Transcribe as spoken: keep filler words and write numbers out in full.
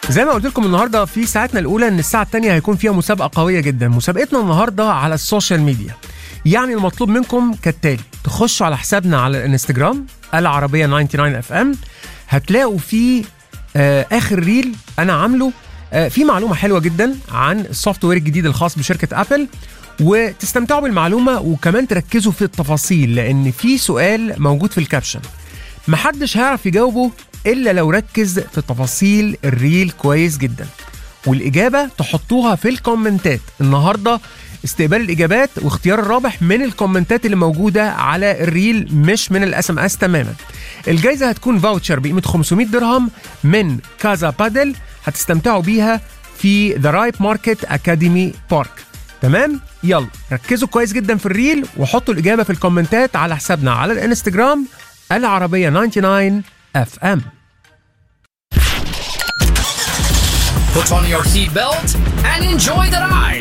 زي ما قلت لكم النهارده في ساعتنا الاولى ان الساعه الثانيه هيكون فيها مسابقه قويه جدا. مسابقتنا النهارده على السوشيال ميديا، يعني المطلوب منكم كالتالي: تخشوا على حسابنا على الانستجرام العربيه تسعة وتسعين اف ام، هتلاقوا فيه آه اخر ريل انا عامله آه في معلومه حلوه جدا عن السوفت وير الجديد الخاص بشركه ابل، وتستمتعوا بالمعلومه وكمان تركزوا في التفاصيل، لان في سؤال موجود في الكابشن محدش هيعرف يجاوبه إلا لو ركز في تفاصيل الريل كويس جدا، والإجابة تحطوها في الكومنتات. النهاردة استقبال الإجابات واختيار الرابح من الكومنتات اللي موجودة على الريل مش من الاس ام اس تماما. الجايزة هتكون فاوتشر بقيمة خمسمية درهم من كازا بادل، هتستمتعوا بيها في ذا رايب ماركت أكاديمي بارك. تمام؟ يلا ركزوا كويس جدا في الريل وحطوا الإجابة في الكومنتات على حسابنا على الانستجرام العربية تسعة وتسعين اف ام. Put on your seatbelt and enjoy the ride.